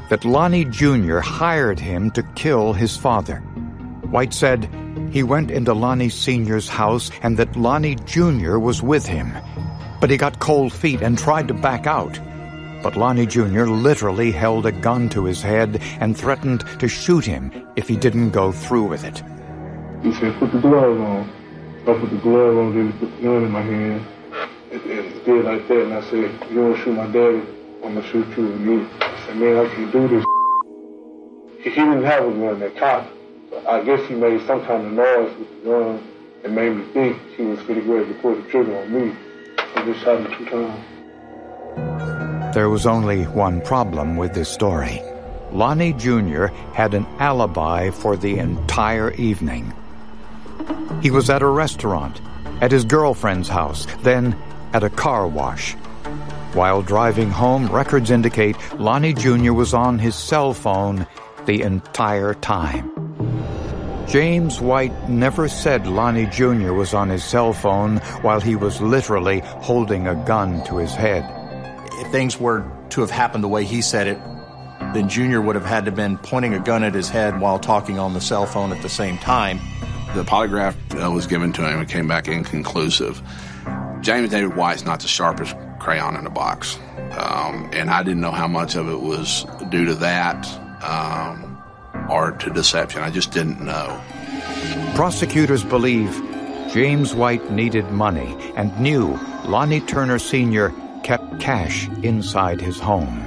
that Lonnie Jr. hired him to kill his father. White said he went into Lonnie Sr.'s house and that Lonnie Jr. was with him, but he got cold feet and tried to back out. But Lonnie Jr. literally held a gun to his head and threatened to shoot him if he didn't go through with it. He said, "Put the gloves on." I put the glove on, then he put the gun in my hand, and did like that. And I said, "You want to shoot my daddy? I'm going to shoot you and me." I said, "Man, I can do this." He didn't have a gun, that cop. So I guess he made some kind of noise with the gun and made me think he was getting ready to pull the trigger on me. I just shot him 2 times. There was only one problem with this story. Lonnie Jr. had an alibi for the entire evening. He was at a restaurant, at his girlfriend's house, then at a car wash. While driving home, records indicate Lonnie Jr. was on his cell phone the entire time. James White never said Lonnie Jr. was on his cell phone while he was literally holding a gun to his head. If things were to have happened the way he said it, then Junior would have had to have been pointing a gun at his head while talking on the cell phone at the same time. The polygraph was given to him and came back inconclusive. James David White's not the sharpest crayon in the box. And I didn't know how much of it was due to that or to deception. I just didn't know. Prosecutors believe James White needed money and knew Lonnie Turner Sr. kept cash inside his home.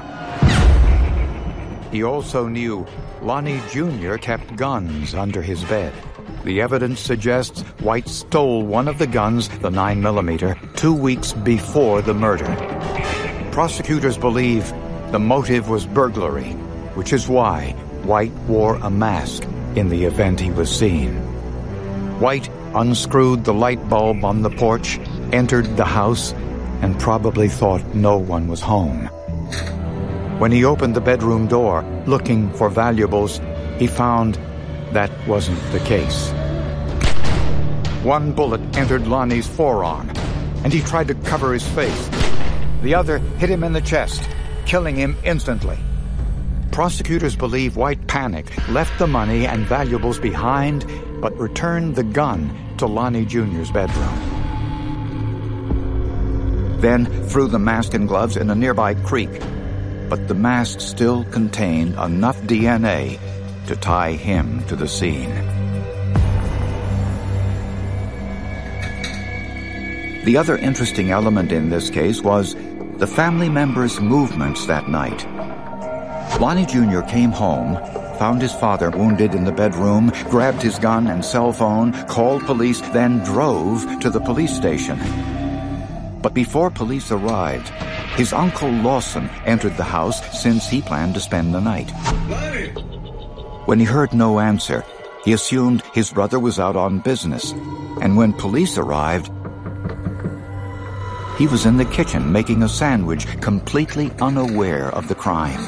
He also knew Lonnie Jr. kept guns under his bed. The evidence suggests White stole one of the guns, the 9mm, 2 weeks before the murder. Prosecutors believe the motive was burglary, which is why White wore a mask in the event he was seen. White unscrewed the light bulb on the porch, entered the house, and probably thought no one was home. When he opened the bedroom door, looking for valuables, he found that wasn't the case. One bullet entered Lonnie's forearm, and he tried to cover his face. The other hit him in the chest, killing him instantly. Prosecutors believe White panicked, left the money and valuables behind, but returned the gun to Lonnie Jr.'s bedroom. Then threw the mask and gloves in a nearby creek, but the mask still contained enough DNA to tie him to the scene. The other interesting element in this case was the family members' movements that night. Lonnie Jr. came home, found his father wounded in the bedroom, grabbed his gun and cell phone, called police, then drove to the police station. But before police arrived, his uncle Lawson entered the house since he planned to spend the night. When he heard no answer, he assumed his brother was out on business, and when police arrived, he was in the kitchen making a sandwich, completely unaware of the crime.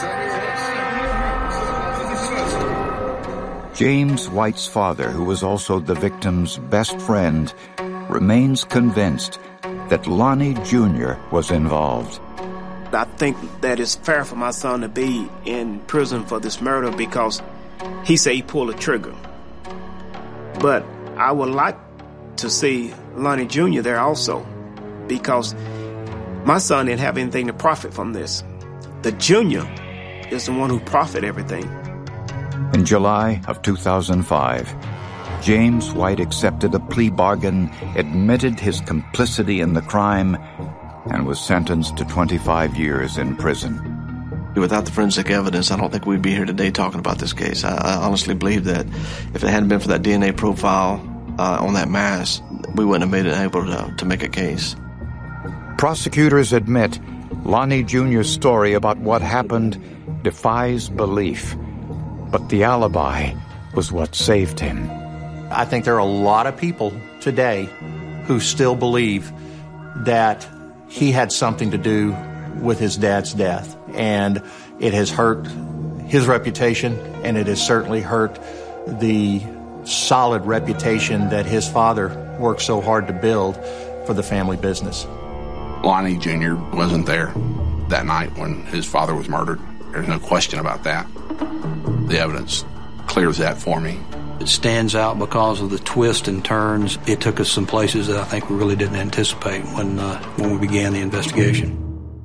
James White's father, who was also the victim's best friend, remains convinced that Lonnie Jr. was involved. I think that it's fair for my son to be in prison for this murder because he said he pulled a trigger. But I would like to see Lonnie Jr. there also because my son didn't have anything to profit from this. The junior is the one who profit everything. In July of 2005, James White accepted a plea bargain, admitted his complicity in the crime, and was sentenced to 25 years in prison. Without the forensic evidence, I don't think we'd be here today talking about this case. I honestly believe that if it hadn't been for that DNA profile on that mask, we wouldn't have been able to make a case. Prosecutors admit Lonnie Jr.'s story about what happened defies belief, but the alibi was what saved him. I think there are a lot of people today who still believe that he had something to do with his dad's death. And it has hurt his reputation, and it has certainly hurt the solid reputation that his father worked so hard to build for the family business. Lonnie Jr. wasn't there that night when his father was murdered. There's no question about that. The evidence clears that for me. It stands out because of the twists and turns. It took us some places that I think we really didn't anticipate when we began the investigation.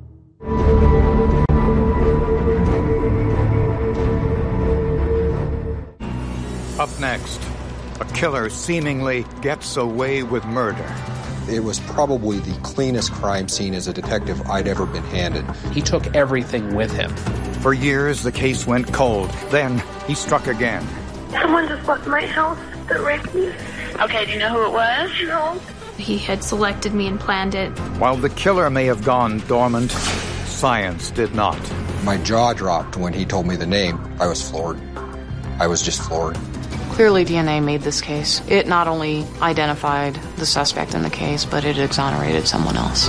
Up next, a killer seemingly gets away with murder. It was probably the cleanest crime scene as a detective I'd ever been handed. He took everything with him. For years, the case went cold. Then he struck again. Someone just left my house directly. Okay, do you know who it was? No. He had selected me and planned it. While the killer may have gone dormant, science did not. My jaw dropped when he told me the name. I was floored. I was just floored. Clearly, DNA made this case. It not only identified the suspect in the case, but it exonerated someone else.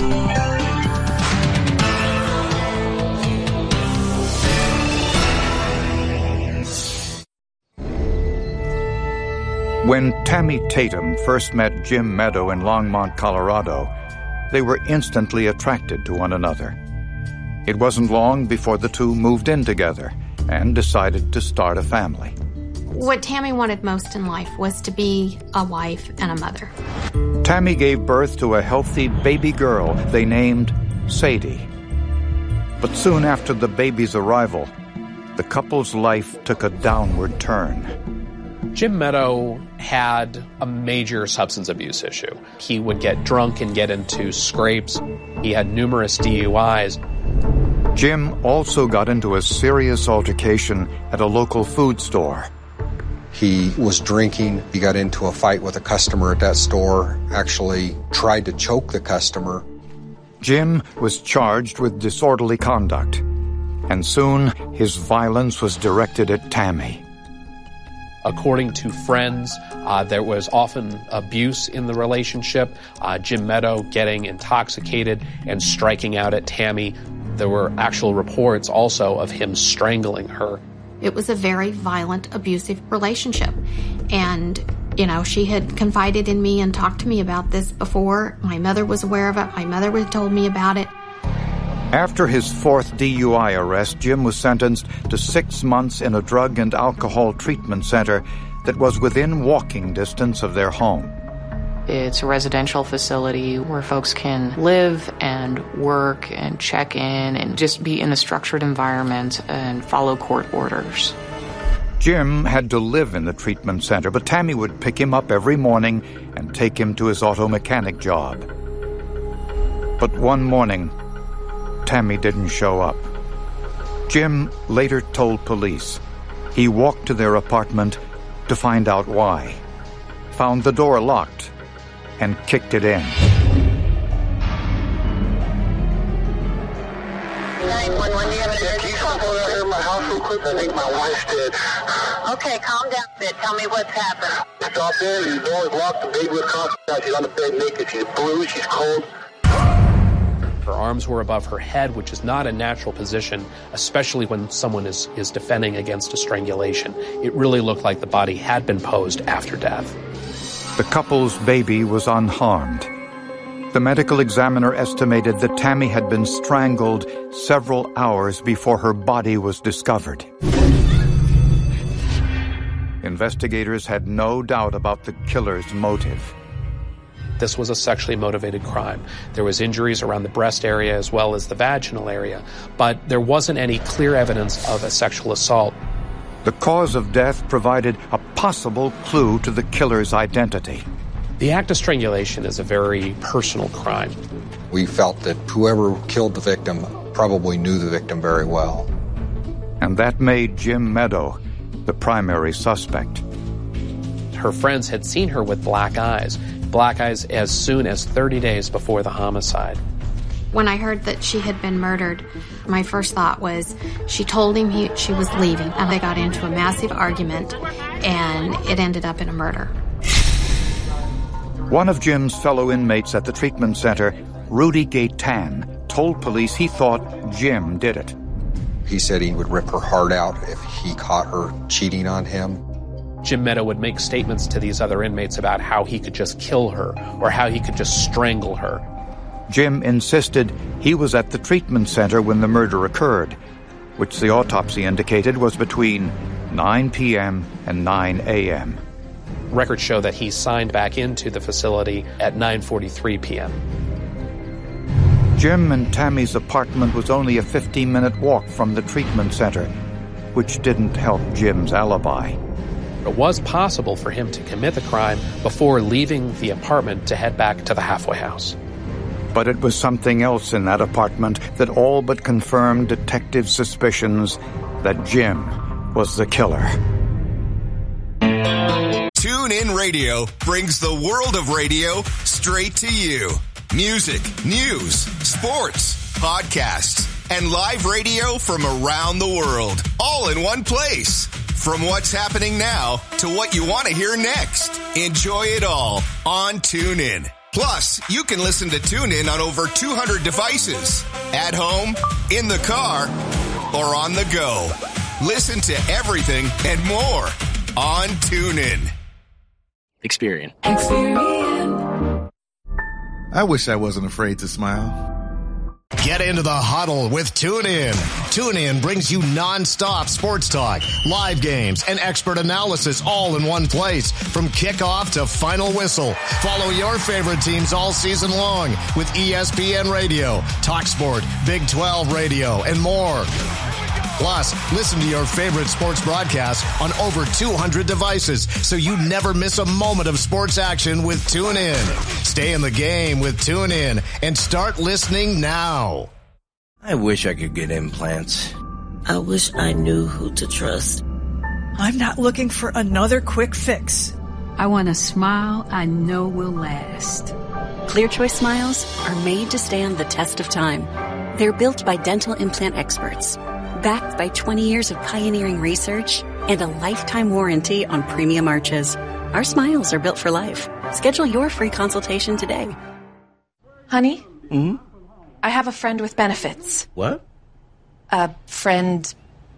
When Tammy Tatum first met Jim Meadow in Longmont, Colorado, they were instantly attracted to one another. It wasn't long before the two moved in together and decided to start a family. What Tammy wanted most in life was to be a wife and a mother. Tammy gave birth to a healthy baby girl they named Sadie. But soon after the baby's arrival, the couple's life took a downward turn. Jim Meadow had a major substance abuse issue. He would get drunk and get into scrapes. He had numerous DUIs. Jim also got into a serious altercation at a local food store. He was drinking. He got into a fight with a customer at that store, actually tried to choke the customer. Jim was charged with disorderly conduct, and soon his violence was directed at Tammy. According to friends, there was often abuse in the relationship. Jim Meadow getting intoxicated and striking out at Tammy. There were actual reports also of him strangling her. It was a very violent, abusive relationship. And, she had confided in me and talked to me about this before. My mother was aware of it. My mother had told me about it. After his fourth DUI arrest, Jim was sentenced to 6 months in a drug and alcohol treatment center that was within walking distance of their home. It's a residential facility where folks can live and work and check in and just be in a structured environment and follow court orders. Jim had to live in the treatment center, but Tammy would pick him up every morning and take him to his auto mechanic job. But one morning, Tammy didn't show up. Jim later told police he walked to their apartment to find out why, found the door locked, and kicked it in. 911, do you have a can you stop over here in my house real quick? I think my wife's dead. Okay, calm down a bit. Tell me what's happened. Stop there. The door is locked. The baby was constantly out. She's on the bed naked. She's blue. She's cold. Her arms were above her head, which is not a natural position, especially when someone is defending against a strangulation. It really looked like the body had been posed after death. The couple's baby was unharmed. The medical examiner estimated that Tammy had been strangled several hours before her body was discovered. Investigators had no doubt about the killer's motive. This was a sexually motivated crime. There was injuries around the breast area as well as the vaginal area, but there wasn't any clear evidence of a sexual assault. The cause of death provided a possible clue to the killer's identity. The act of strangulation is a very personal crime. We felt that whoever killed the victim probably knew the victim very well. And that made Jim Meadow the primary suspect. Her friends had seen her with black eyes as soon as 30 days before the homicide. When I heard that she had been murdered, my first thought was she told him she was leaving, and they got into a massive argument, and it ended up in a murder. One of Jim's fellow inmates at the treatment center, Rudy Gaitan, told police he thought Jim did it. He said he would rip her heart out if he caught her cheating on him. Jim Meadow would make statements to these other inmates about how he could just kill her or how he could just strangle her. Jim insisted he was at the treatment center when the murder occurred, which the autopsy indicated was between 9 p.m. and 9 a.m. Records show that he signed back into the facility at 9:43 p.m. Jim and Tammy's apartment was only a 15-minute walk from the treatment center, which didn't help Jim's alibi. It was possible for him to commit the crime before leaving the apartment to head back to the halfway house. But it was something else in that apartment that all but confirmed detectives' suspicions that Jim was the killer. TuneIn Radio brings the world of radio straight to you. Music, news, sports, podcasts, and live radio from around the world, all in one place. From what's happening now to what you want to hear next. Enjoy it all on TuneIn. Plus, you can listen to TuneIn on over 200 devices. At home, in the car, or on the go. Listen to everything and more on TuneIn. Experian. I wish I wasn't afraid to smile. Get into the huddle with TuneIn. TuneIn brings you non-stop sports talk, live games, and expert analysis all in one place from kickoff to final whistle. Follow your favorite teams all season long with ESPN Radio, TalkSport, Big 12 Radio, and more. Plus, listen to your favorite sports broadcasts on over 200 devices so you never miss a moment of sports action with TuneIn. Stay in the game with TuneIn and start listening now. I wish I could get implants. I wish I knew who to trust. I'm not looking for another quick fix. I want a smile I know will last. Clear Choice Smiles are made to stand the test of time. They're built by dental implant experts, backed by 20 years of pioneering research and a lifetime warranty on premium arches. Our smiles are built for life. Schedule your free consultation today. Honey? I have a friend with benefits. What? A friend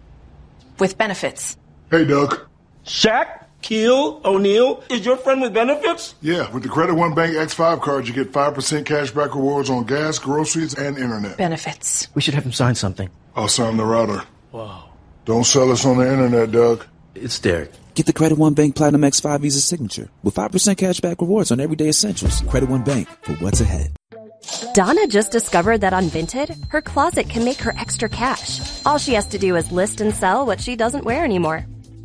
with benefits. Hey, Doug. Shaq, Keel, O'Neal, is your friend with benefits? Yeah, with the Credit One Bank X5 card, you get 5% cash back rewards on gas, groceries, and internet. Benefits. We should have him sign something. I'll sign the router. Wow. Don't sell us on the internet, Doug. It's Derek. Get the Credit One Bank Platinum X5 Visa Signature with 5% cash back rewards on everyday essentials. Credit One Bank for what's ahead. Donna just discovered that on Vinted, her closet can make her extra cash. All she has to do is list and sell what she doesn't wear anymore.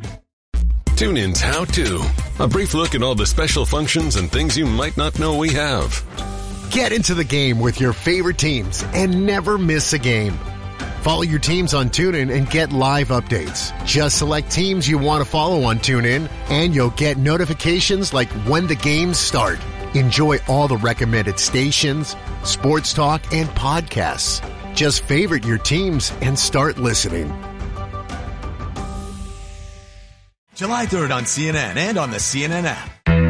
TuneIn's How To. A brief look at all the special functions and things you might not know we have. Get into the game with your favorite teams and never miss a game. Follow your teams on TuneIn and get live updates. Just select teams you want to follow on TuneIn, and you'll get notifications like when the games start. Enjoy all the recommended stations, sports talk, and podcasts. Just favorite your teams and start listening. July 3rd on CNN and on the CNN app.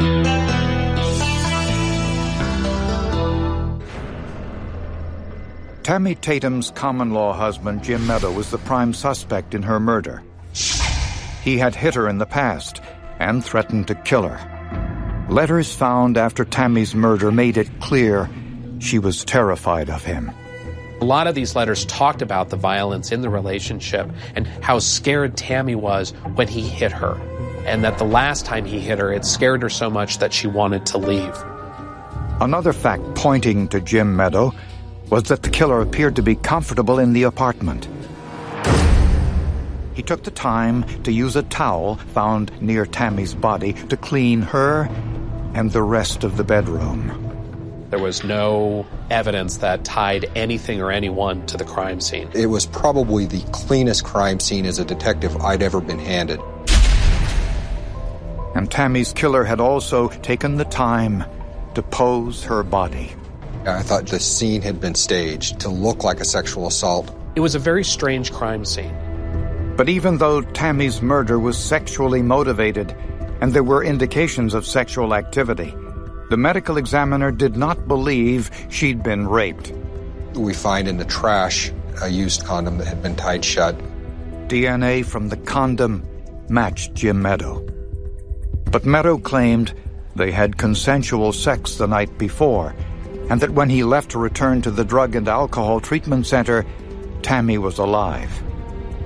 Tammy Tatum's common-law husband, Jim Meadow, was the prime suspect in her murder. He had hit her in the past and threatened to kill her. Letters found after Tammy's murder made it clear she was terrified of him. A lot of these letters talked about the violence in the relationship and how scared Tammy was when he hit her, and that the last time he hit her, it scared her so much that she wanted to leave. Another fact pointing to Jim Meadow was that the killer appeared to be comfortable in the apartment. He took the time to use a towel found near Tammy's body to clean her and the rest of the bedroom. There was no evidence that tied anything or anyone to the crime scene. It was probably the cleanest crime scene as a detective I'd ever been handed. And Tammy's killer had also taken the time to pose her body. I thought the scene had been staged to look like a sexual assault. It was a very strange crime scene. But even though Tammy's murder was sexually motivated and there were indications of sexual activity, the medical examiner did not believe she'd been raped. We find in the trash a used condom that had been tied shut. DNA from the condom matched Jim Meadow. But Meadow claimed they had consensual sex the night before, and that when he left to return to the drug and alcohol treatment center, Tammy was alive.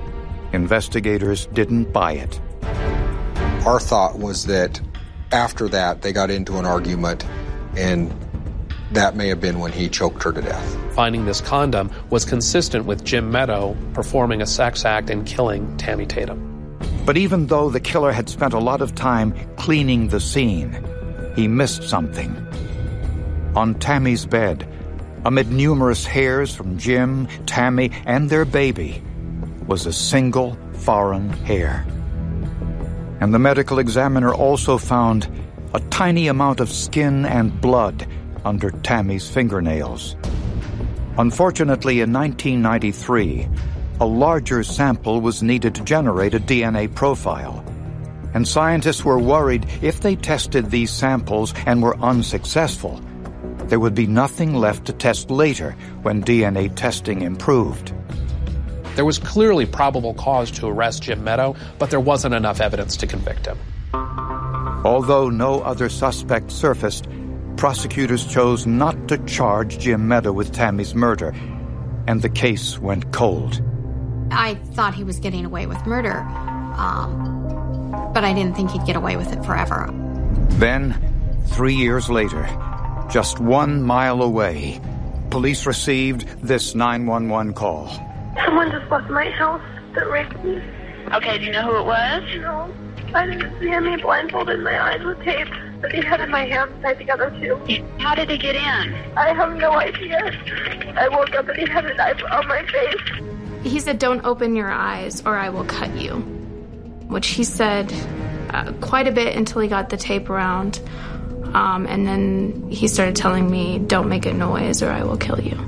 Investigators didn't buy it. Our thought was that after that, they got into an argument, and that may have been when he choked her to death. Finding this condom was consistent with Jim Meadow performing a sex act and killing Tammy Tatum. But even though the killer had spent a lot of time cleaning the scene, he missed something. On Tammy's bed, amid numerous hairs from Jim, Tammy, and their baby, was a single foreign hair. And the medical examiner also found a tiny amount of skin and blood under Tammy's fingernails. Unfortunately, in 1993, a larger sample was needed to generate a DNA profile. And scientists were worried if they tested these samples and were unsuccessful, there would be nothing left to test later when DNA testing improved. There was clearly probable cause to arrest Jim Meadow, but there wasn't enough evidence to convict him. Although no other suspect surfaced, prosecutors chose not to charge Jim Meadow with Tammy's murder, and the case went cold. I thought he was getting away with murder, but I didn't think he'd get away with it forever. Then, 3 years later, just 1 mile away, police received this 911 call. Someone just left my house that raped me. Okay, do you know who it was? No, I didn't see him. He blindfolded my eyes with tape, but he had my hands tied together too. How did he get in? I have no idea. I woke up and he had a knife on my face. He said, "Don't open your eyes or I will cut you," which he said quite a bit until he got the tape around. And then he started telling me, "Don't make a noise or I will kill you."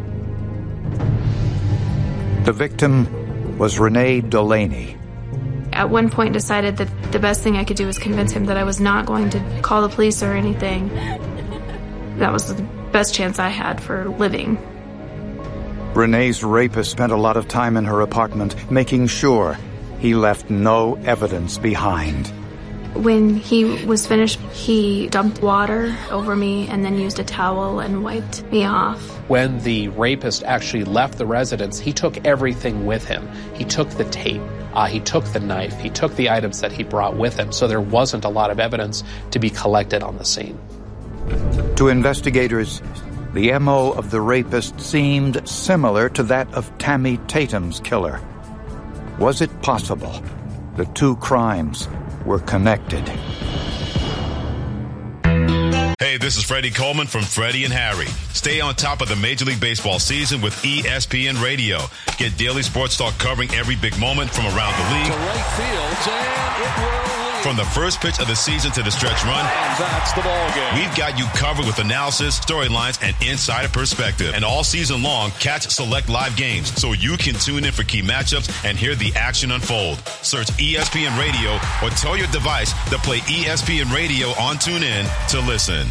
The victim was Renee Delaney. At one point decided that the best thing I could do was convince him that I was not going to call the police or anything. That was the best chance I had for living. Renee's rapist spent a lot of time in her apartment making sure he left no evidence behind. When he was finished, he dumped water over me and then used a towel and wiped me off. When the rapist actually left the residence, he took everything with him. He took the tape, he took the knife, he took the items that he brought with him, so there wasn't a lot of evidence to be collected on the scene. To investigators, the MO of the rapist seemed similar to that of Tammy Tatum's killer. Was it possible the two crimes were connected? Hey, this is Freddie Coleman from Freddie and Harry. Stay on top of the Major League Baseball season with ESPN Radio. Get daily sports talk covering every big moment from around the league. To right field, and it will lead. From the first pitch of the season to the stretch run, and that's the ball game. We've got you covered with analysis, storylines, and insider perspective. And all season long, catch select live games so you can tune in for key matchups and hear the action unfold. Search ESPN Radio or tell your device to play ESPN Radio on TuneIn to listen.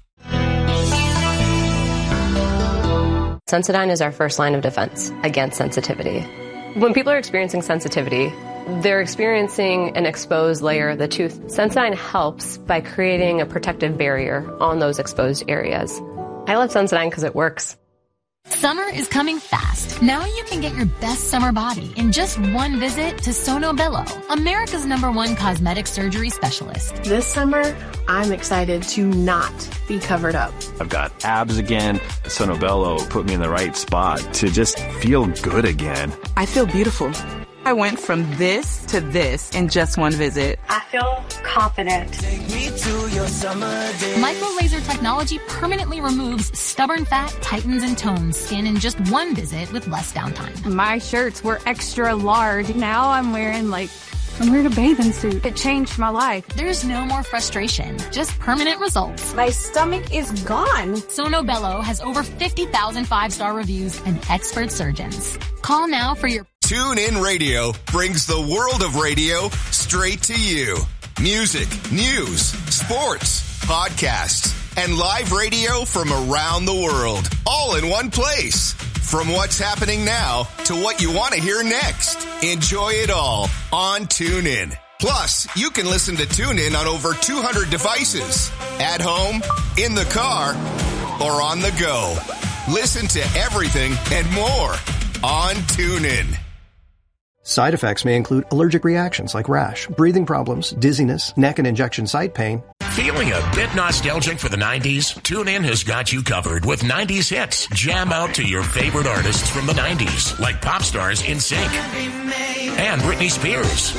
Sensodyne is our first line of defense against sensitivity. When people are experiencing sensitivity, they're experiencing an exposed layer of the tooth. Sensodyne helps by creating a protective barrier on those exposed areas. I love Sensodyne because it works. Summer is coming fast. Now you can get your best summer body in just one visit to Sono Bello, America's #1 cosmetic surgery specialist. This summer, I'm excited to not be covered up. I've got abs again. Sono Bello put me in the right spot to just feel good again. I feel beautiful. I went from this to this in just one visit. I feel confident. Take me to your summer day. Micro laser technology permanently removes stubborn fat, tightens and tones skin in just one visit with less downtime. My shirts were extra large. Now I'm wearing a bathing suit. It changed my life. There's no more frustration, just permanent results. My stomach is gone. Sono Bello has over 50,000 5-star reviews and expert surgeons. Call now for your TuneIn Radio brings the world of radio straight to you. Music, news, sports, podcasts, and live radio from around the world, all in one place. From what's happening now to what you want to hear next. Enjoy it all on TuneIn. Plus, you can listen to TuneIn on over 200 devices. At home, in the car, or on the go. Listen to everything and more on TuneIn. Side effects may include allergic reactions like rash, breathing problems, dizziness, neck and injection site pain. Feeling a bit nostalgic for the 90s? TuneIn has got you covered with 90s hits. Jam out to your favorite artists from the 90s, like pop stars NSYNC and Britney Spears.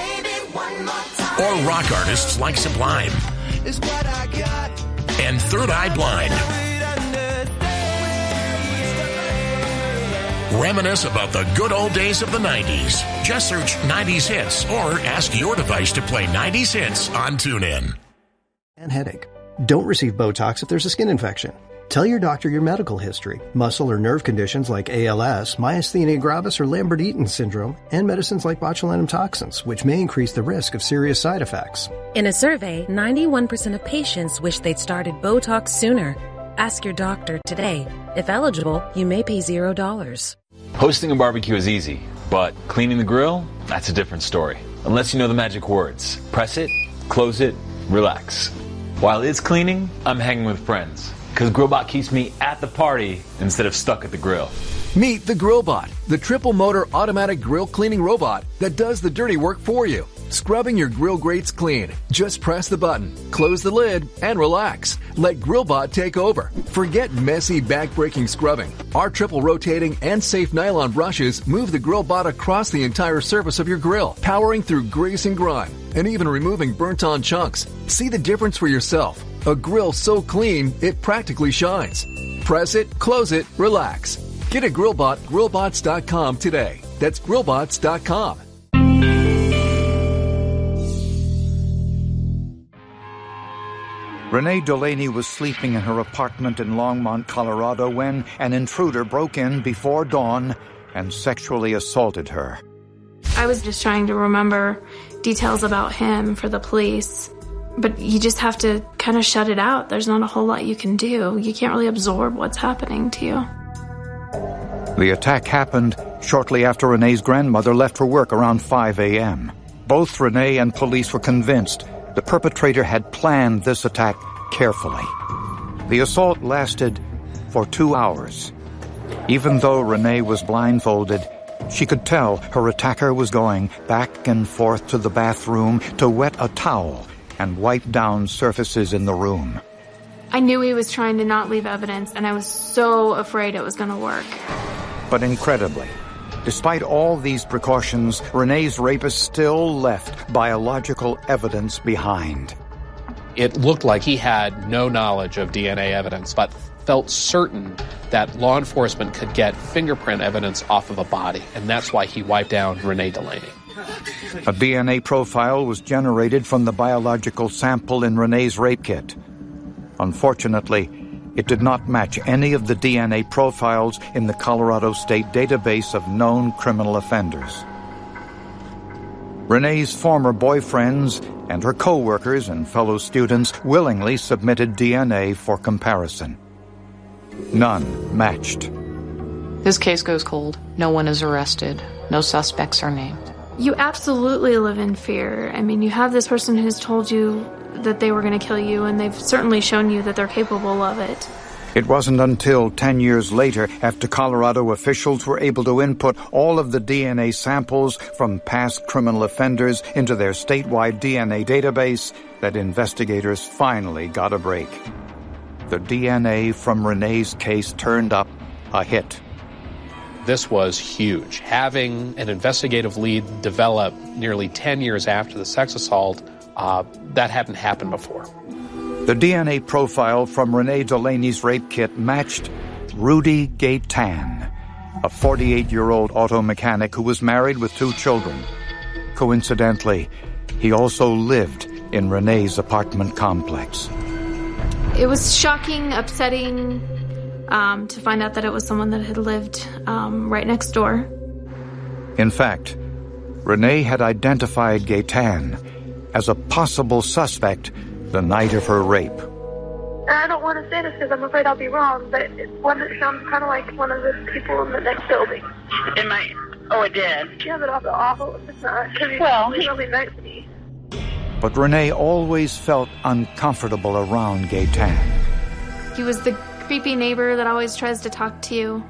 Or rock artists like Sublime and Third Eye Blind. Reminisce about the good old days of the 90s. Just search 90s hits or ask your device to play 90s hits on TuneIn. And headache. Don't receive Botox if there's a skin infection. Tell your doctor your medical history, muscle or nerve conditions like ALS, myasthenia gravis, or Lambert-Eaton syndrome, and medicines like botulinum toxins, which may increase the risk of serious side effects. In a survey, 91% of patients wish they'd started Botox sooner. Ask your doctor today. If eligible, you may pay $0. Hosting a barbecue is easy, but cleaning the grill, that's a different story. Unless you know the magic words. Press it, close it, relax. While it's cleaning, I'm hanging with friends, because Grillbot keeps me at the party instead of stuck at the grill. Meet the Grillbot, the triple motor automatic grill cleaning robot that does the dirty work for you. Scrubbing your grill grates clean. Just press the button, close the lid, and relax. Let Grillbot take over. Forget messy, back-breaking scrubbing. Our triple rotating and safe nylon brushes move the Grillbot across the entire surface of your grill, powering through grease and grime, and even removing burnt-on chunks. See the difference for yourself. A grill so clean, it practically shines. Press it, close it, relax. Get a Grillbot, grillbots.com today. That's grillbots.com. Renee Delaney was sleeping in her apartment in Longmont, Colorado, when an intruder broke in before dawn and sexually assaulted her. I was just trying to remember details about him for the police, but you just have to kind of shut it out. There's not a whole lot you can do. You can't really absorb what's happening to you. The attack happened shortly after Renee's grandmother left for work around 5 a.m. Both Renee and police were convinced the perpetrator had planned this attack carefully. The assault lasted for 2 hours. Even though Renee was blindfolded, she could tell her attacker was going back and forth to the bathroom to wet a towel and wipe down surfaces in the room. I knew he was trying to not leave evidence, and I was so afraid it was going to work. But incredibly, despite all these precautions, Renee's rapist still left biological evidence behind. It looked like he had no knowledge of DNA evidence, but felt certain that law enforcement could get fingerprint evidence off of a body, and that's why he wiped down Renee Delaney. A DNA profile was generated from the biological sample in Renee's rape kit. Unfortunately, it did not match any of the DNA profiles in the Colorado State database of known criminal offenders. Renee's former boyfriends and her co-workers and fellow students willingly submitted DNA for comparison. None matched. This case goes cold. No one is arrested. No suspects are named. You absolutely live in fear. I mean, you have this person who's told you that they were going to kill you, and they've certainly shown you that they're capable of it. It wasn't until 10 years later, after Colorado officials were able to input all of the DNA samples from past criminal offenders into their statewide DNA database, that investigators finally got a break. The DNA from Renee's case turned up a hit. This was huge. Having an investigative lead develop nearly 10 years after the sex assault, that hadn't happened before. The DNA profile from Renee Delaney's rape kit matched Rudy Gaetan, a 48-year-old auto mechanic who was married with 2 children. Coincidentally, he also lived in Renee's apartment complex. It was shocking, upsetting to find out that it was someone that had lived right next door. In fact, Renee had identified Gaetan as a possible suspect the night of her rape. I don't want to say this because I'm afraid I'll be wrong, but it sounds kind of like one of the people in the next building. Oh, it did? Yeah, but I'll be awful if it's not, because he's really nice to me. But Renee always felt uncomfortable around Gaetan. He was the creepy neighbor that always tries to talk to you.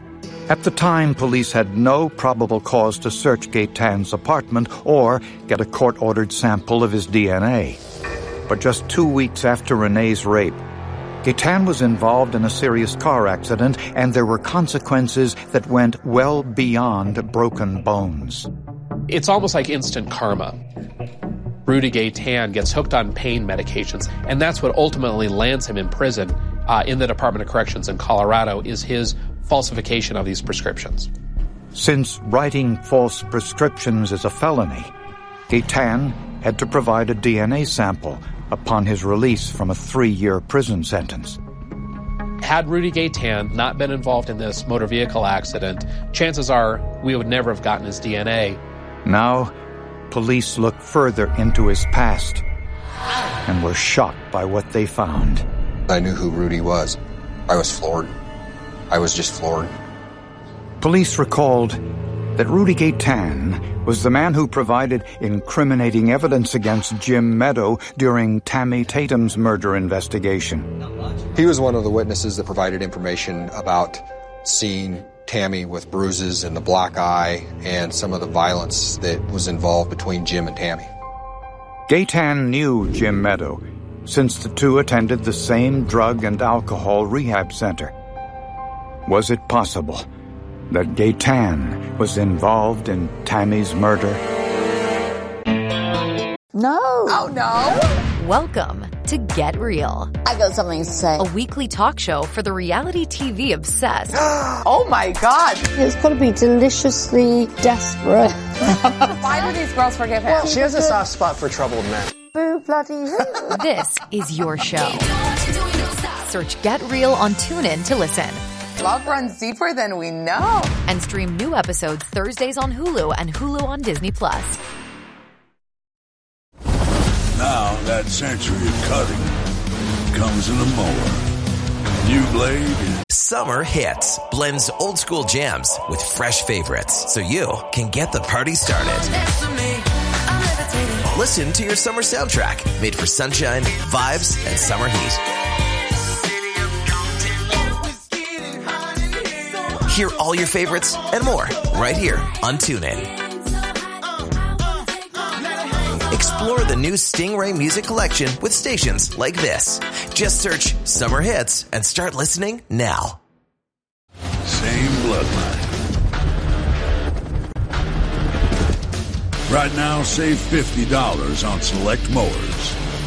At the time, police had no probable cause to search Gaetan's apartment or get a court-ordered sample of his DNA. But just 2 weeks after Renee's rape, Gaetan was involved in a serious car accident, and there were consequences that went well beyond broken bones. It's almost like instant karma. Rudy Gaetan gets hooked on pain medications, and that's what ultimately lands him in prison in the Department of Corrections in Colorado, is his falsification of these prescriptions. Since writing false prescriptions is a felony, Gaetan had to provide a DNA sample upon his release from a 3-year prison sentence. Had Rudy Gaetan not been involved in this motor vehicle accident, chances are we would never have gotten his DNA. Now, police look further into his past and were shocked by what they found. I knew who Rudy was. I was floored. I was just floored. Police recalled that Rudy Gaetan was the man who provided incriminating evidence against Jim Meadow during Tammy Tatum's murder investigation. He was one of the witnesses that provided information about seeing Tammy with bruises and the black eye and some of the violence that was involved between Jim and Tammy. Gaetan knew Jim Meadow, since the two attended the same drug and alcohol rehab center. Was it possible that Gaetan was involved in Tammy's murder? No. Oh, no. Welcome to Get Real. I got something to say. A weekly talk show for the reality TV obsessed. Oh, my God. It's got to be deliciously desperate. Why do these girls forgive him? She has a soft spot for troubled men. Boo bloody who. This is your show. Search Get Real on TuneIn to listen. Love runs deeper than we know. And stream new episodes Thursdays on Hulu and Hulu on Disney+. Now that century of cutting comes in a mower. New blade. Summer Hits blends old school jams with fresh favorites so you can get the party started. Listen to your summer soundtrack made for sunshine, vibes, and summer heat. Hear all your favorites and more right here on TuneIn. Explore the new Stingray music collection with stations like this. Just search Summer Hits and start listening now. Same bloodline. Right now, save $50 on select mowers.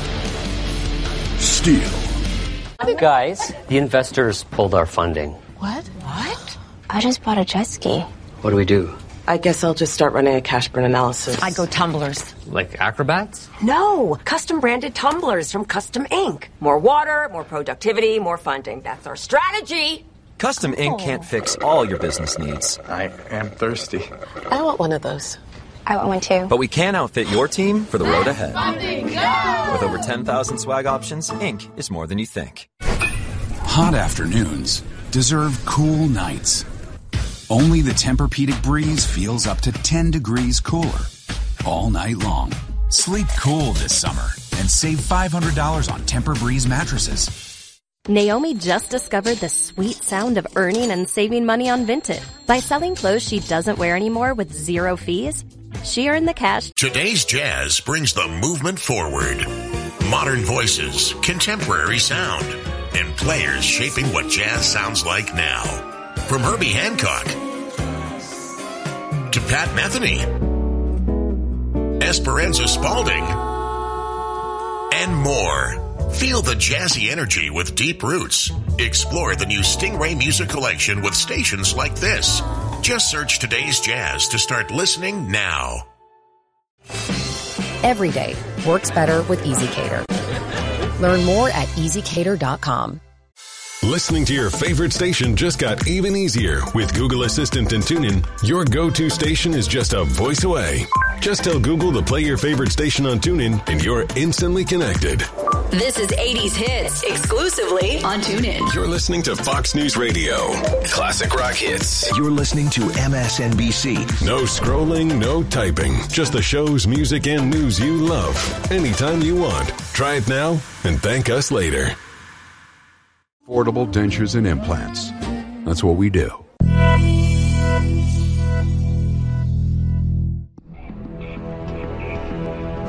Steel. Guys, the investors pulled our funding. What? I just bought a jet ski. What do we do? I guess I'll just start running a cash burn analysis. I go tumblers. Like acrobats? No, custom branded tumblers from Custom Ink. More water, more productivity, more funding. That's our strategy. Custom Ink can't fix all your business needs. I am thirsty. I want one of those. I want one too. But we can outfit your team for the road ahead. Funding, go! With over 10,000 swag options, Ink is more than you think. Hot afternoons deserve cool nights. Only the Tempur-Pedic Breeze feels up to 10 degrees cooler all night long. Sleep cool this summer and save $500 on Tempur-Breeze mattresses. Naomi just discovered the sweet sound of earning and saving money on Vinted. By selling clothes she doesn't wear anymore with zero fees, she earned the cash. Today's Jazz brings the movement forward. Modern voices, contemporary sound, and players shaping what jazz sounds like now. From Herbie Hancock to Pat Metheny, Esperanza Spalding, and more. Feel the jazzy energy with deep roots. Explore the new Stingray music collection with stations like this. Just search Today's Jazz to start listening now. Every day works better with EasyCater. Learn more at EasyCater.com. Listening to your favorite station just got even easier with Google Assistant and TuneIn. Your go-to station is just a voice away. Just tell Google to play your favorite station on TuneIn and you're instantly connected. This is 80s Hits, exclusively on TuneIn. You're listening to Fox News Radio. Classic rock hits. You're listening to MSNBC. No scrolling, no typing. Just the shows, music, and news you love. Anytime you want. Try it now and thank us later. Affordable dentures and implants. That's what we do.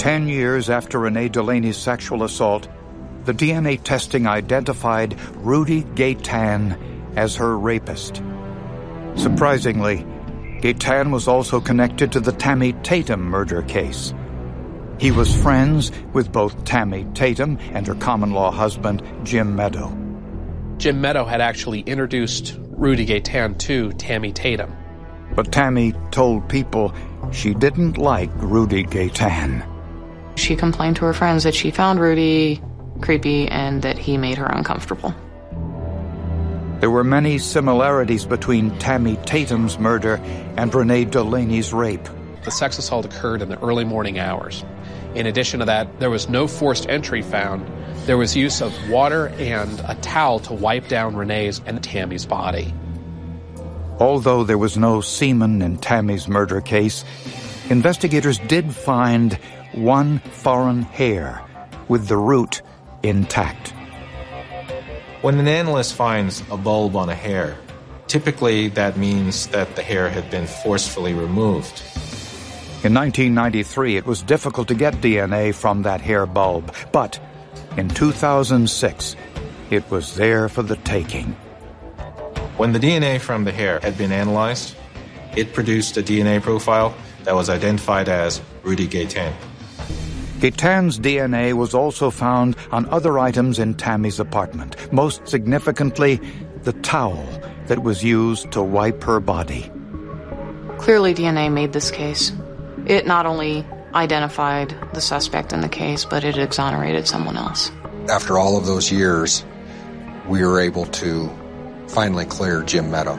10 years after Renee Delaney's sexual assault, the DNA testing identified Rudy Gaytan as her rapist. Surprisingly, Gaytan was also connected to the Tammy Tatum murder case. He was friends with both Tammy Tatum and her common-law husband, Jim Meadow. Jim Meadow had actually introduced Rudy Gaytan to Tammy Tatum. But Tammy told people she didn't like Rudy Gaytan. She complained to her friends that she found Rudy creepy and that he made her uncomfortable. There were many similarities between Tammy Tatum's murder and Renee Delaney's rape. The sex assault occurred in the early morning hours. In addition to that, there was no forced entry found. There was use of water and a towel to wipe down Renee's and Tammy's body. Although there was no semen in Tammy's murder case, investigators did find one foreign hair with the root intact. When an analyst finds a bulb on a hair, typically that means that the hair had been forcefully removed. In 1993, it was difficult to get DNA from that hair bulb, but in 2006, it was there for the taking. When the DNA from the hair had been analyzed, it produced a DNA profile that was identified as Rudy Gaytan. Gaytan's DNA was also found on other items in Tammy's apartment, most significantly, the towel that was used to wipe her body. Clearly, DNA made this case. It not only identified the suspect in the case, but it exonerated someone else. After all of those years, we were able to finally clear Jim Meadow.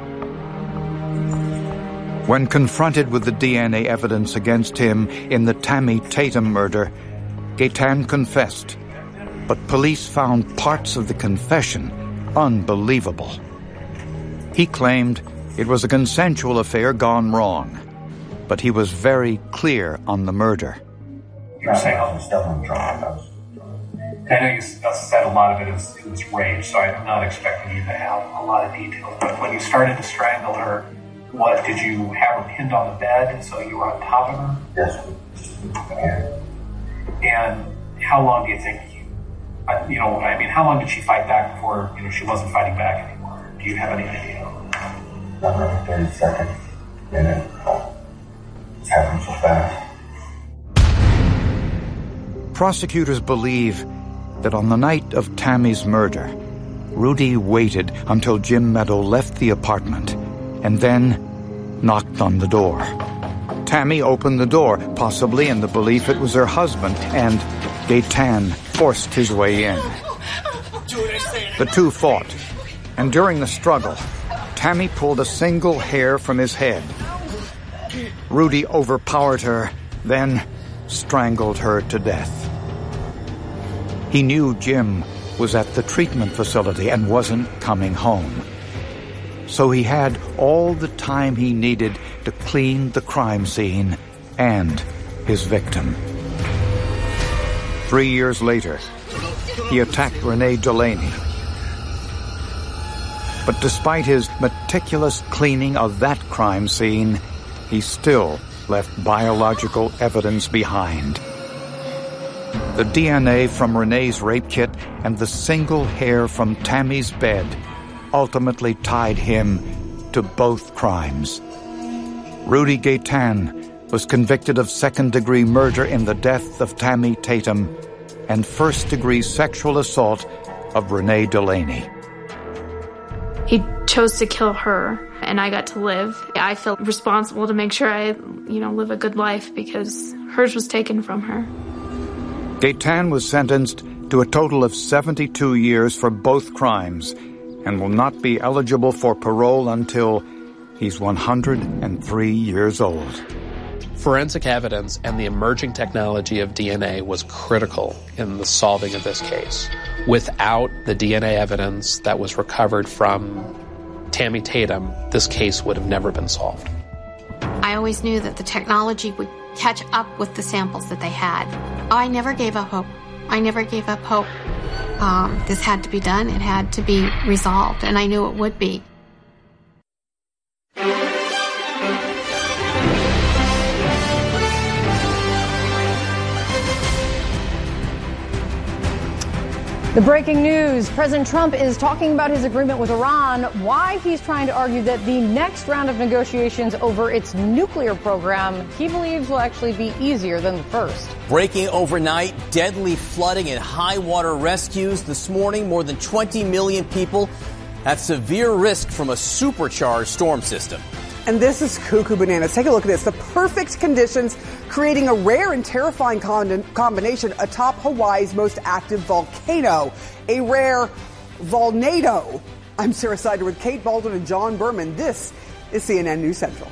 When confronted with the DNA evidence against him in the Tammy Tatum murder, Gaytan confessed, but police found parts of the confession unbelievable. He claimed it was a consensual affair gone wrong, but he was very clear on the murder. You're saying I was definitely drunk. I know you said a lot of it was rape, so I'm not expecting you to have a lot of details. But when you started to strangle her, what, did you have her pinned on the bed so you were on top of her? Yes. Okay. And how long do you think how long did she fight back before, she wasn't fighting back anymore? Do you have any idea? Not like 30 seconds. And it happened so fast. Prosecutors believe that on the night of Tammy's murder, Rudy waited until Jim Meadow left the apartment and then knocked on the door. Tammy opened the door, possibly in the belief it was her husband, and Gaytan forced his way in. The two fought, and during the struggle, Tammy pulled a single hair from his head. Rudy overpowered her, then strangled her to death. He knew Jim was at the treatment facility and wasn't coming home. So he had all the time he needed to clean the crime scene and his victim. 3 years later, he attacked Renee Delaney. But despite his meticulous cleaning of that crime scene, he still left biological evidence behind. The DNA from Renee's rape kit and the single hair from Tammy's bed ultimately tied him to both crimes. Rudy Gaytan was convicted of second-degree murder in the death of Tammy Tatum and first-degree sexual assault of Renee Delaney. He chose to kill her, and I got to live. I felt responsible to make sure I, live a good life because hers was taken from her. Gaytan was sentenced to a total of 72 years for both crimes and will not be eligible for parole until he's 103 years old. Forensic evidence and the emerging technology of DNA was critical in the solving of this case. Without the DNA evidence that was recovered from Tammy Tatum, this case would have never been solved. I always knew that the technology would catch up with the samples that they had. I never gave up hope. This had to be done. It had to be resolved, and I knew it would be. The breaking news, President Trump is talking about his agreement with Iran, why he's trying to argue that the next round of negotiations over its nuclear program he believes will actually be easier than the first. Breaking overnight, deadly flooding and high water rescues. This morning, more than 20 million people at severe risk from a supercharged storm system. And this is cuckoo bananas. Take a look at this. The perfect conditions creating a rare and terrifying combination atop Hawaii's most active volcano, a rare volnado. I'm Sarah Sider with Kate Baldwin and John Berman. This is CNN News Central.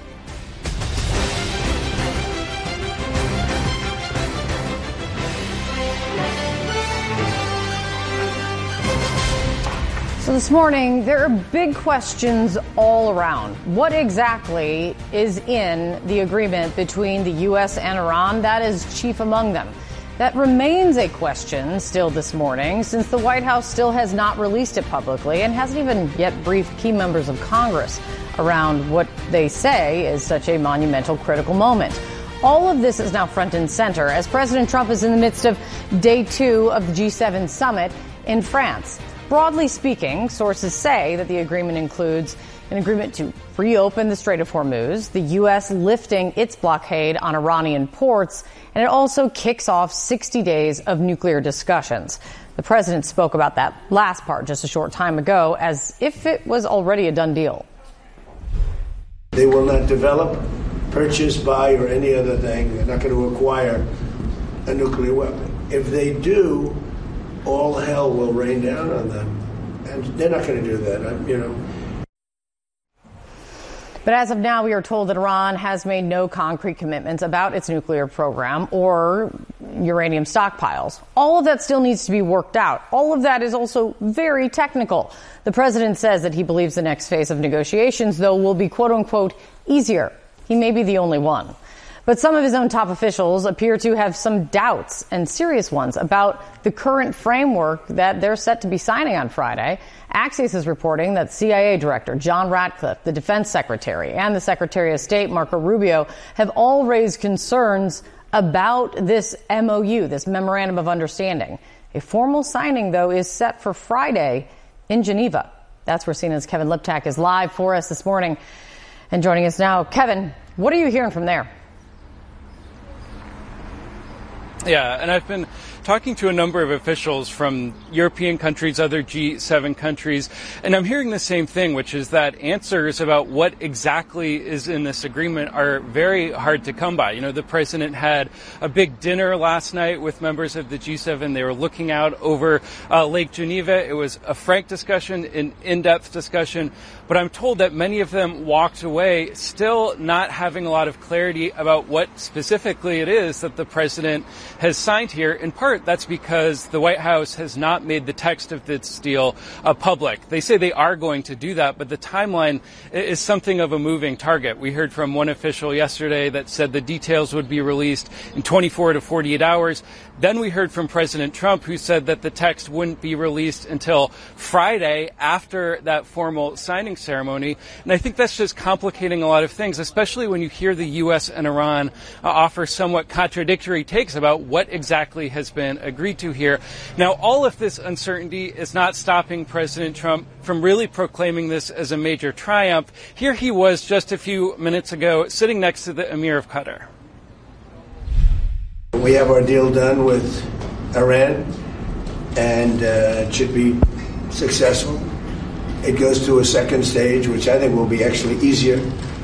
So this morning, there are big questions all around. What exactly is in the agreement between the U.S. and Iran? That is chief among them. That remains a question still this morning, since the White House still has not released it publicly and hasn't even yet briefed key members of Congress around what they say is such a monumental, critical moment. All of this is now front and center as President Trump is in the midst of day 2 of the G7 summit in France. Broadly speaking, sources say that the agreement includes an agreement to reopen the Strait of Hormuz, the U.S. lifting its blockade on Iranian ports, and it also kicks off 60 days of nuclear discussions. The president spoke about that last part just a short time ago as if it was already a done deal. They will not develop, purchase, buy, or any other thing. They're not going to acquire a nuclear weapon. If they do, all hell will rain down on them. And they're not going to do that, But as of now, we are told that Iran has made no concrete commitments about its nuclear program or uranium stockpiles. All of that still needs to be worked out. All of that is also very technical. The president says that he believes the next phase of negotiations, though, will be, quote unquote, easier. He may be the only one. But some of his own top officials appear to have some doubts, and serious ones, about the current framework that they're set to be signing on Friday. Axios is reporting that CIA Director John Ratcliffe, the Defense Secretary, and the Secretary of State Marco Rubio have all raised concerns about this MOU, this Memorandum of Understanding. A formal signing, though, is set for Friday in Geneva. That's where CNN's Kevin Liptak is live for us this morning. And joining us now, Kevin, what are you hearing from there? Yeah, and I've been talking to a number of officials from European countries, other G7 countries, and I'm hearing the same thing, which is that answers about what exactly is in this agreement are very hard to come by. You know, the president had a big dinner last night with members of the G7. They were looking out over Lake Geneva. It was a frank discussion, an in-depth discussion, but I'm told that many of them walked away still not having a lot of clarity about what specifically it is that the president has signed here. In part, that's because the White House has not made the text of this deal public. They say they are going to do that, but the timeline is something of a moving target. We heard from one official yesterday that said the details would be released in 24 to 48 hours. Then we heard from President Trump, who said that the text wouldn't be released until Friday after that formal signing ceremony. And I think that's just complicating a lot of things, especially when you hear the U.S. and Iran offer somewhat contradictory takes about what exactly has been agreed to here. Now, all of this uncertainty is not stopping President Trump from really proclaiming this as a major triumph. Here he was just a few minutes ago sitting next to the Emir of Qatar. We have our deal done with Iran, and it should be successful. It goes to a second stage, which I think will be actually easier.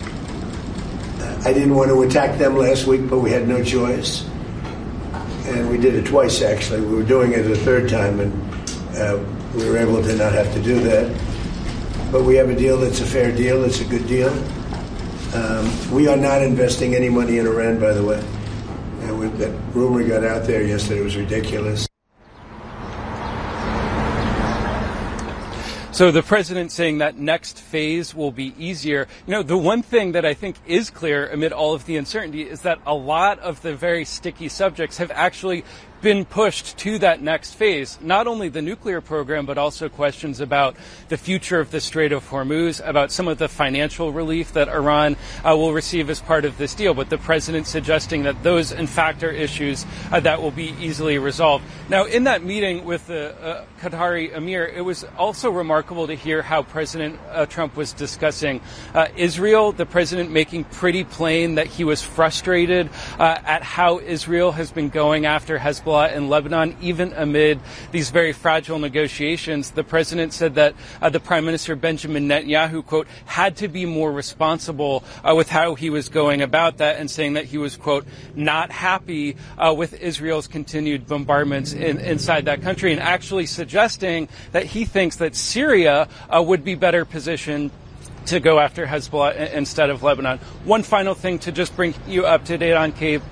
I didn't want to attack them last week, but we had no choice. And we did it twice, actually. We were doing it a third time, and we were able to not have to do that. But we have a deal that's a fair deal. It's a good deal. We are not investing any money in Iran, by the way. That rumor got out there yesterday. It was ridiculous. So the president saying that next phase will be easier. The one thing that I think is clear amid all of the uncertainty is that a lot of the very sticky subjects have actually been pushed to that next phase. Not only the nuclear program, but also questions about the future of the Strait of Hormuz, about some of the financial relief that Iran will receive as part of this deal. But the president suggesting that those, in fact, are issues that will be easily resolved. Now, in that meeting with the Qatari emir, it was also remarkable to hear how President Trump was discussing Israel, the president making pretty plain that he was frustrated at how Israel has been going after Hezbollah in Lebanon, even amid these very fragile negotiations. The president said that the Prime Minister Benjamin Netanyahu, quote, had to be more responsible with how he was going about that, and saying that he was, quote, not happy with Israel's continued bombardments inside that country, and actually suggesting that he thinks that Syria would be better positioned to go after Hezbollah instead of Lebanon. One final thing to just bring you up to date on, Kate,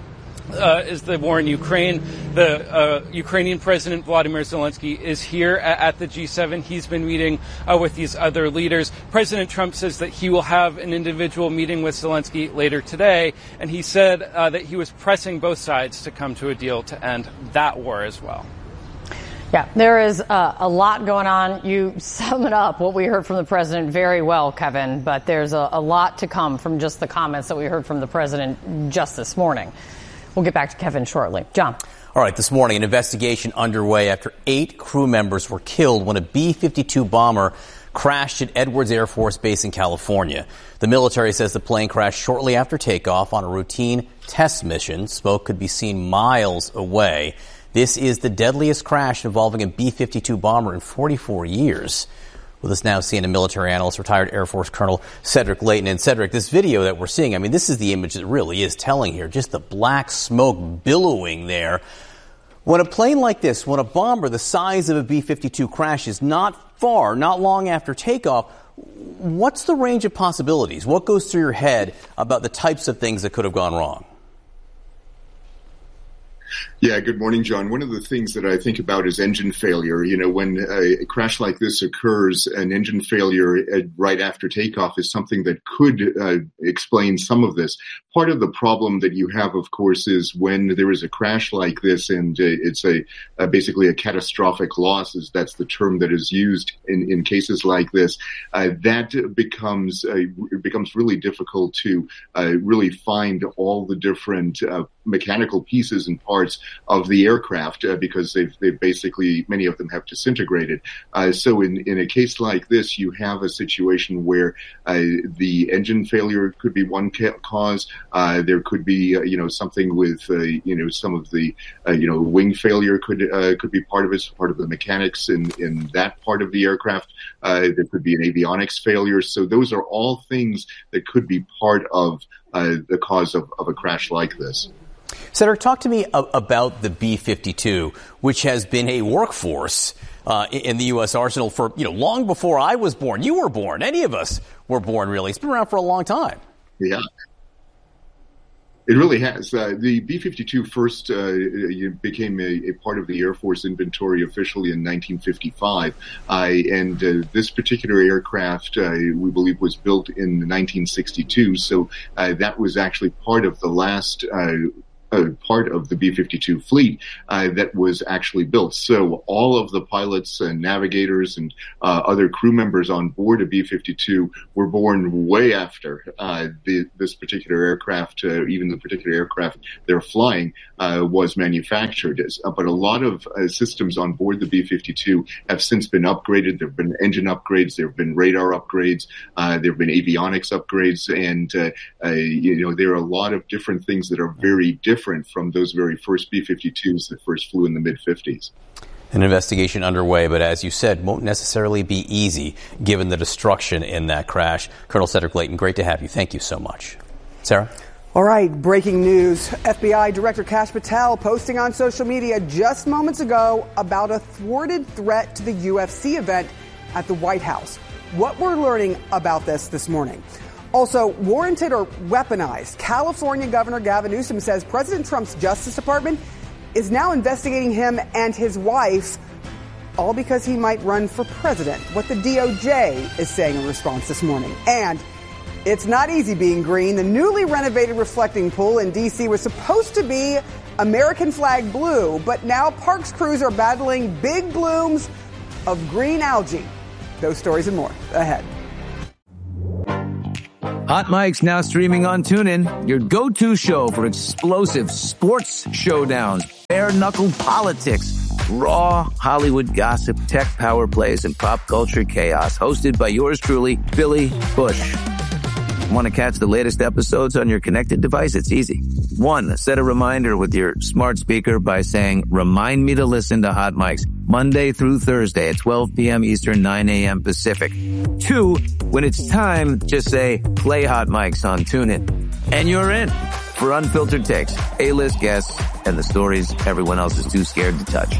is the war in Ukraine. The Ukrainian President Volodymyr Zelensky is here at the G7. He's been meeting with these other leaders. President Trump says that he will have an individual meeting with Zelensky later today, and he said that he was pressing both sides to come to a deal to end that war as well. Yeah, there is a lot going on. You sum it up, what we heard from the president, very well, Kevin, but there's a lot to come from just the comments that we heard from the president just this morning. We'll get back to Kevin shortly. John. All right, this morning, an investigation underway after 8 crew members were killed when a B-52 bomber crashed at Edwards Air Force Base in California. The military says the plane crashed shortly after takeoff on a routine test mission. Smoke could be seen miles away. This is the deadliest crash involving a B-52 bomber in 44 years. With us now, CNN military analyst, retired Air Force Colonel Cedric Leighton. And Cedric, this video that we're seeing, I mean, this is the image that really is telling here. Just the black smoke billowing there. When a plane like this, when a bomber the size of a B-52 crashes not long after takeoff, what's the range of possibilities? What goes through your head about the types of things that could have gone wrong? Yeah, good morning, John. One of the things that I think about is engine failure. When a crash like this occurs, an engine failure right after takeoff is something that could explain some of this. Part of the problem that you have, of course, is when there is a crash like this and it's basically a catastrophic loss, that's the term that is used in cases like this, that becomes really difficult to really find all the different mechanical pieces and parts of the aircraft because they've basically, many of them have disintegrated. So in a case like this, you have a situation where the engine failure could be one cause. There could be something with some of the wing failure could be part of it, part of the mechanics in that part of the aircraft. There could be an avionics failure. So those are all things that could be part of the cause of a crash like this. Cedric, talk to me about the B-52, which has been a workforce in the U.S. arsenal for, long before I was born. You were born. Any of us were born, really. It's been around for a long time. Yeah. It really has. The B-52 first became a part of the Air Force inventory officially in 1955. And this particular aircraft, we believe, was built in 1962. So that was actually part of the last part of the B-52 fleet that was actually built. So all of the pilots and navigators and other crew members on board a B-52 were born way after this particular aircraft, even the particular aircraft they're flying, was manufactured. But a lot of systems on board the B-52 have since been upgraded. There have been engine upgrades. There have been radar upgrades. There have been avionics upgrades. And, there are a lot of different things that are very different from those very first B-52s that first flew in the mid-50s. An investigation underway, but as you said, won't necessarily be easy given the destruction in that crash. Colonel Cedric Leighton, great to have you. Thank you so much. Sarah? All right, breaking news. FBI Director Kash Patel posting on social media just moments ago about a thwarted threat to the UFC event at the White House. What we're learning about this morning. Also, warranted or weaponized. California Governor Gavin Newsom says President Trump's Justice Department is now investigating him and his wife all because he might run for president. What the DOJ is saying in response this morning. And it's not easy being green. The newly renovated reflecting pool in D.C. was supposed to be American flag blue, but now parks crews are battling big blooms of green algae. Those stories and more ahead. Hot Mike's now streaming on TuneIn, your go-to show for explosive sports showdowns, bare-knuckle politics, raw Hollywood gossip, tech power plays, and pop culture chaos. Hosted by yours truly, Billy Bush. Want to catch the latest episodes on your connected device? It's easy. 1, set a reminder with your smart speaker by saying, remind me to listen to Hot Mike's Monday through Thursday at 12 p.m. Eastern, 9 a.m. Pacific. 2, when it's time, just say, play Hot Mike's on TuneIn. And you're in for unfiltered takes, A-list guests, and the stories everyone else is too scared to touch.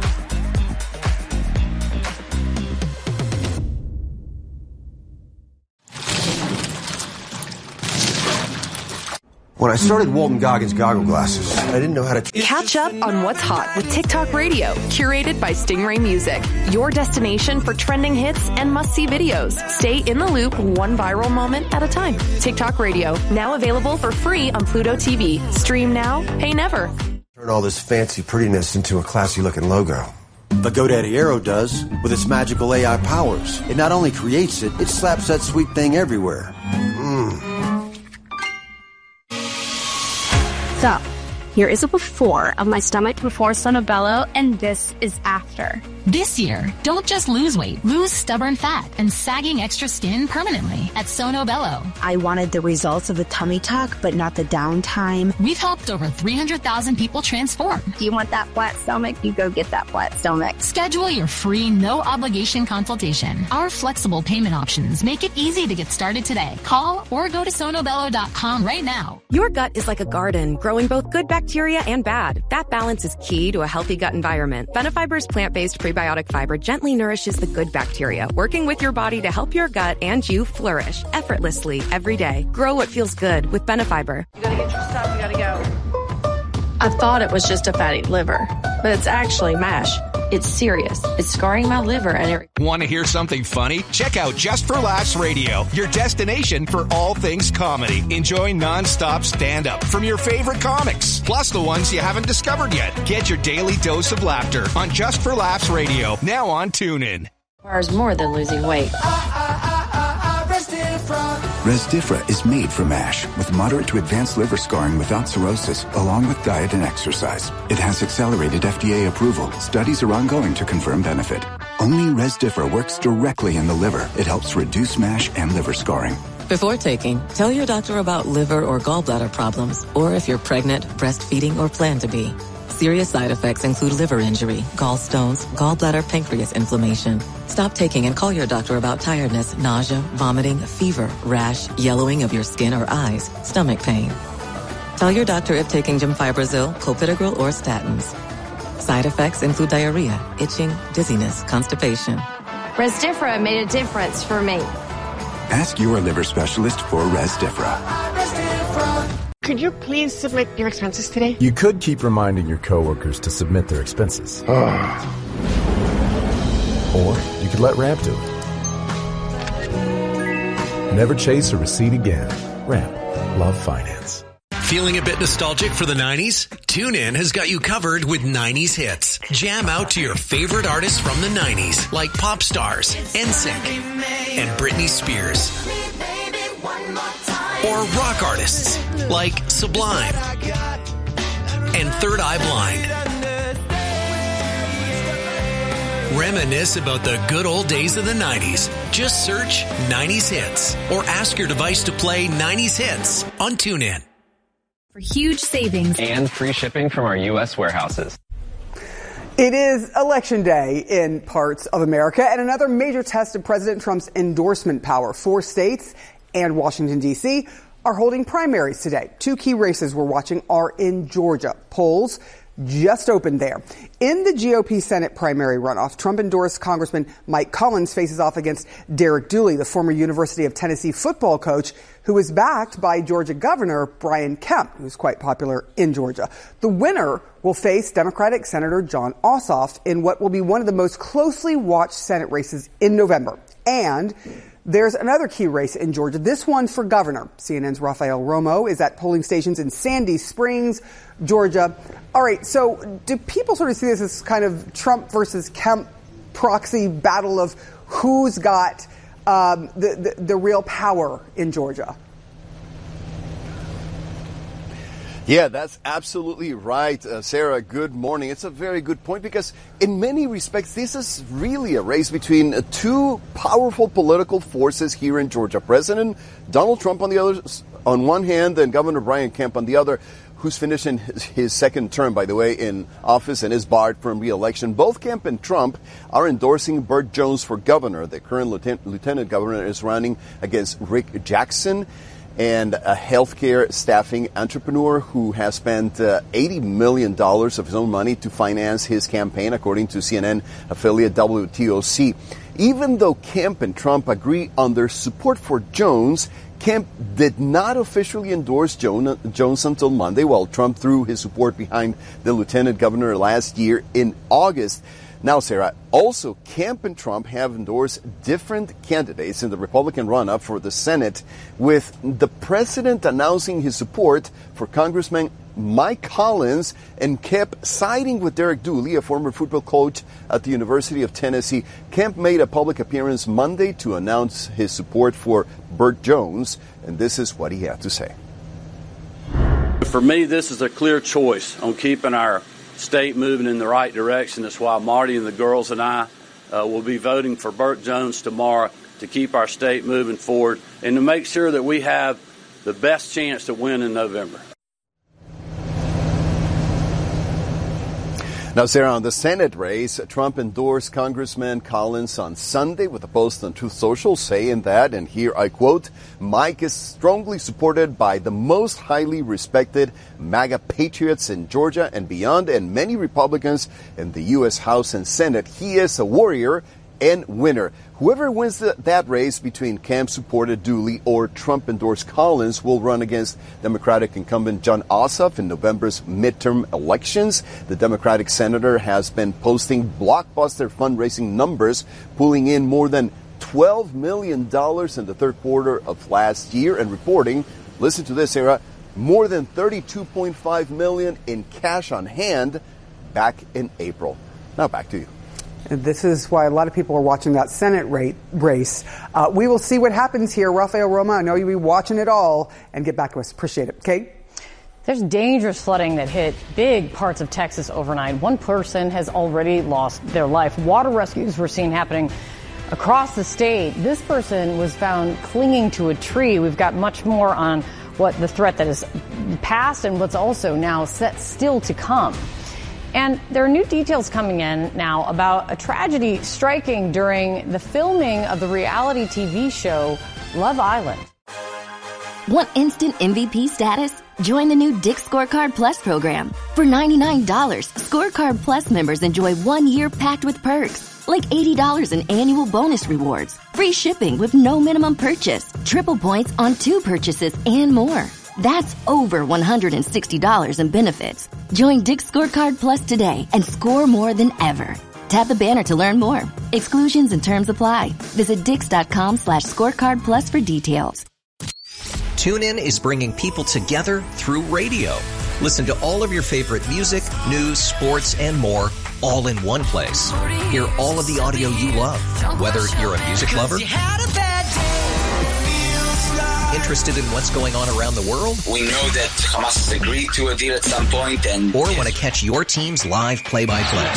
When I started Walton Goggins goggle glasses, I didn't know how to... Catch up on what's hot with TikTok Radio, curated by Stingray Music. Your destination for trending hits and must-see videos. Stay in the loop one viral moment at a time. TikTok Radio, now available for free on Pluto TV. Stream now, pay never. Turn all this fancy prettiness into a classy-looking logo. But GoDaddy Aero does, with its magical AI powers. It not only creates it, it slaps that sweet thing everywhere. So, here is a before of my stomach before Sono Bello, and this is after. This year, don't just lose weight, lose stubborn fat and sagging extra skin permanently at Sono Bello. I wanted the results of the tummy tuck, but not the downtime. We've helped over 300,000 people transform. Do you want that flat stomach? You go get that flat stomach. Schedule your free, no-obligation consultation. Our flexible payment options make it easy to get started today. Call or go to sonobello.com right now. Your gut is like a garden, growing both good bacteria and bad. That balance is key to a healthy gut environment. Benefiber's plant-based prebiotic fiber gently nourishes the good bacteria, working with your body to help your gut and you flourish effortlessly every day. Grow what feels good with Benefiber. You gotta get your stuff, you gotta go. I thought it was just a fatty liver, but it's actually MASH. It's serious. It's scarring my liver and it... Want to hear something funny? Check out Just for Laughs Radio, your destination for all things comedy. Enjoy non-stop stand-up from your favorite comics, plus the ones you haven't discovered yet. Get your daily dose of laughter on Just for Laughs Radio, now on TuneIn. Requires more than losing weight. Resdifra is made for MASH with moderate to advanced liver scarring without cirrhosis, along with diet and exercise. It has accelerated FDA approval. Studies are ongoing to confirm benefit. Only Resdifra works directly in the liver. It helps reduce MASH and liver scarring. Before taking, tell your doctor about liver or gallbladder problems, or if you're pregnant, breastfeeding, or plan to be. Serious side effects include liver injury, gallstones, gallbladder, pancreas inflammation. Stop taking and call your doctor about tiredness, nausea, vomiting, fever, rash, yellowing of your skin or eyes, stomach pain. Tell your doctor if taking Gemfibrozil, clopidogrel, or statins. Side effects include diarrhea, itching, dizziness, constipation. Resdifra made a difference for me. Ask your liver specialist for Resdifra. Could you please submit your expenses today? You could keep reminding your coworkers to submit their expenses. Or you could let Ramp do it. Never chase a receipt again. Ramp. Love finance. Feeling a bit nostalgic for the 90s? TuneIn has got you covered with 90s hits. Jam out to your favorite artists from the 90s, like pop stars, NSYNC, and Britney Spears. Or rock artists, like Sublime and Third Eye Blind. Reminisce about the good old days of the 90s. Just search 90s Hits or ask your device to play 90s Hits on TuneIn. For huge savings and free shipping from our U.S. warehouses. It is Election Day in parts of America and another major test of President Trump's endorsement power. 4 states and Washington, D.C. are holding primaries today. 2 key races we're watching are in Georgia. Polls just opened there. In the GOP Senate primary runoff, Trump-endorsed Congressman Mike Collins faces off against Derek Dooley, the former University of Tennessee football coach who is backed by Georgia Governor Brian Kemp, who's quite popular in Georgia. The winner will face Democratic Senator Jon Ossoff in what will be one of the most closely watched Senate races in November. And there's another key race in Georgia, this one for governor. CNN's Rafael Romo is at polling stations in Sandy Springs, Georgia. All right, so do people sort of see this as kind of Trump versus Kemp proxy battle of who's got the real power in Georgia? Yeah, that's absolutely right, Sarah. Good morning. It's a very good point because in many respects, this is really a race between two powerful political forces here in Georgia. President Donald Trump on one hand, and Governor Brian Kemp on the other, who's finishing his second term, by the way, in office and is barred from re-election. Both Kemp and Trump are endorsing Burt Jones for governor. The current lieutenant governor is running against Rick Jackson, and a healthcare staffing entrepreneur who has spent $80 million of his own money to finance his campaign, according to CNN affiliate WTOC. Even though Kemp and Trump agree on their support for Jones, Kemp did not officially endorse Jones until Monday, while Trump threw his support behind the lieutenant governor last year in August. Now, Sarah, also Kemp and Trump have endorsed different candidates in the Republican run-up for the Senate, with the president announcing his support for Congressman Mike Collins and Kemp siding with Derek Dooley, a former football coach at the University of Tennessee. Kemp made a public appearance Monday to announce his support for Burt Jones, and this is what he had to say. For me, this is a clear choice on keeping our state moving in the right direction. That's why Marty and the girls and I will be voting for Burt Jones tomorrow to keep our state moving forward and to make sure that we have the best chance to win in November. Now, Sarah, on the Senate race, Trump endorsed Congressman Collins on Sunday with a post on Truth Social saying that, and here I quote, Mike is strongly supported by the most highly respected MAGA patriots in Georgia and beyond, and many Republicans in the U.S. House and Senate. He is a warrior and winner. Whoever wins that race between Kemp-supported Dooley or Trump-endorsed Collins will run against Democratic incumbent Jon Ossoff in November's midterm elections. The Democratic senator has been posting blockbuster fundraising numbers, pulling in more than $12 million in the third quarter of last year and reporting, listen to this, Sarah, more than $32.5 million in cash on hand back in April. Now back to you. This is why a lot of people are watching that Senate race. We will see what happens here. Rafael Roma, I know you'll be watching it all, and get back to us. Appreciate it. Kate? There's dangerous flooding that hit big parts of Texas overnight. One person has already lost their life. Water rescues were seen happening across the state. This person was found clinging to a tree. We've got much more on what the threat that is past and what's also now set still to come. And there are new details coming in now about a tragedy striking during the filming of the reality TV show Love Island. Want instant MVP status? Join the new Dick's Scorecard Plus program. For $99, Scorecard Plus members enjoy 1 year packed with perks, like $80 in annual bonus rewards, free shipping with no minimum purchase, triple points on 2 purchases, and more. That's over $160 in benefits. Join Dick's Scorecard Plus today and score more than ever. Tap the banner to learn more. Exclusions and terms apply. Visit Dix.com/scorecard plus for details. TuneIn is bringing people together through radio. Listen to all of your favorite music, news, sports, and more all in one place. Hear all of the audio you love, whether you're a music lover, interested in what's going on around the world? We know that Hamas has agreed to a deal at some point, and or want to catch your team's live play-by-play.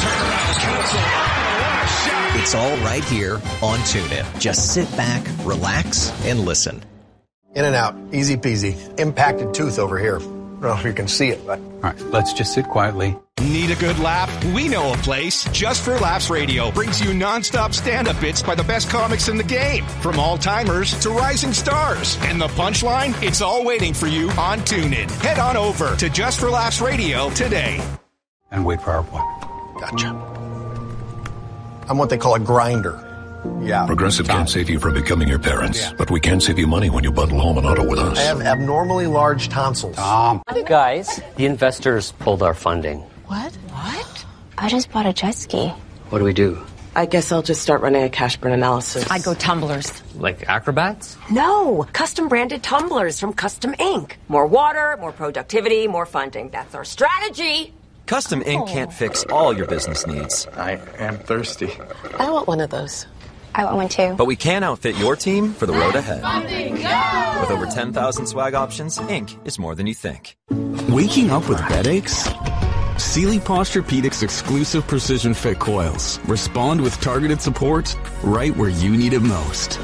It's all right here on TuneIn. Just sit back, relax, and listen. In and out, easy peasy. Impacted tooth over here. I don't know if you can see it, but... All right, let's just sit quietly. Need a good laugh? We know a place. Just for Laughs Radio brings you nonstop stand-up bits by the best comics in the game, from all-timers to rising stars. And the punchline? It's all waiting for you on TuneIn. Head on over to Just for Laughs Radio today. and wait for our appointment. Gotcha. I'm what they call a grinder. Yeah. Progressive can't save you from becoming your parents, but we can save you money when you bundle home and auto with us. I have abnormally large tonsils. Guys, the investors pulled our funding. What? I just bought a jet ski. What do we do? I guess I'll just start running a cash burn analysis. I go tumblers. Like acrobats? No, custom branded tumblers from Custom Ink. More water, more productivity, more funding. That's our strategy. Custom Ink can't fix all your business needs. I am thirsty. I want one of those. I want one too. But we can outfit your team for the road ahead. Funding, go! With over 10,000 swag options, Ink is more than you think. Waking up with headaches? Sealy Posturepedics exclusive precision fit coils respond with targeted support right where you need it most.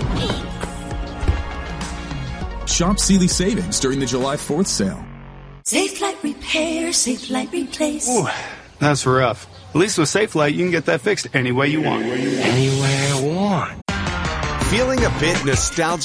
Shop Sealy savings during the July 4th sale. Safe Light Repair, Safe Light Replace. Ooh, that's rough. At least with Safe Light, you can get that fixed any way you want. Anywhere I want. Feeling a bit nostalgic